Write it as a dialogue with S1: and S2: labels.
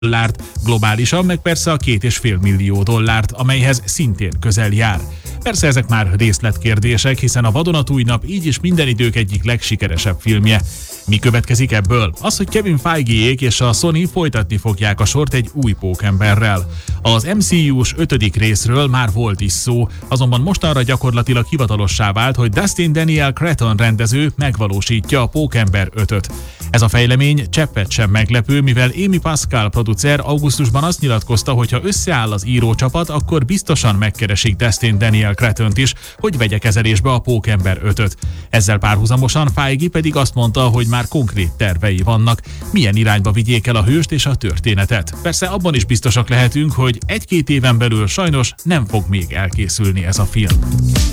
S1: dollárt, globálisan meg persze a $2,5 millió, amelyhez szintén közel jár. Persze ezek már részletkérdések, hiszen a Vadonatúj nap így is minden idők egyik legsikeresebb filmje. Mi következik ebből? Az, hogy Kevin Feige-ék és a Sony folytatni fogják a sort egy új pókemberrel. Az MCU-s 5. részről már volt is szó, azonban mostanra gyakorlatilag hivatalossá vált, hogy Dustin Daniel Cretton rendező megvalósítja a Pókember 5-öt. Ez a fejlemény cseppet sem meglepő, mivel Amy Pascal producer augusztusban azt nyilatkozta, hogy ha összeáll az írócsapat, akkor biztosan megkeresik Dustin Daniel Crettont is, hogy vegye kezelésbe a Pókember 5-öt. Ezzel párhuzamosan Feige pedig azt mondta, hogy már konkrét tervei vannak, milyen irányba vigyék el a hőst és a történetet. Persze abban is biztosak lehetünk, hogy 1-2 éven belül sajnos nem fog még elkészülni ez a film.